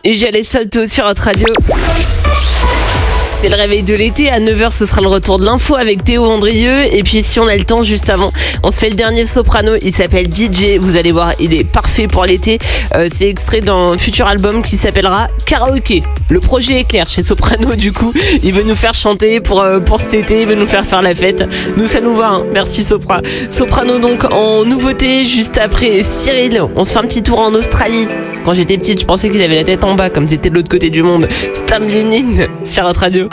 Et j'allais salto sur notre radio. C'est le réveil de l'été, à 9h ce sera le retour de l'info avec Théo Andrieux. Et puis si on a le temps juste avant, on se fait le dernier soprano, il s'appelle DJ, vous allez voir, il est parfait pour l'été. C'est extrait d'un futur album qui s'appellera Karaoké. Le projet est clair chez Soprano, du coup, il veut nous faire chanter pour cet été, il veut nous faire la fête. Nous ça nous va, hein. Merci Sopra. Soprano donc en nouveauté, juste après Cyril, on se fait un petit tour en Australie. Quand j'étais petite, je pensais qu'ils avaient la tête en bas, comme c'était de l'autre côté du monde. Stamlinin sur notre radio.